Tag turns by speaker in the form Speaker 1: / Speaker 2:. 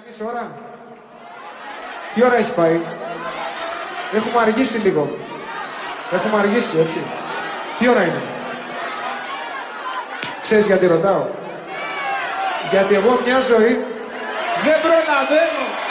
Speaker 1: εμείς ώρα. Τι ώρα έχει πάει? Έχουμε αργήσει λίγο. Έχουμε αργήσει, έτσι. Τι ώρα είναι? Ξέρεις γιατί ρωτάω? Γιατί εγώ μια ζωή δεν προλαβαίνω.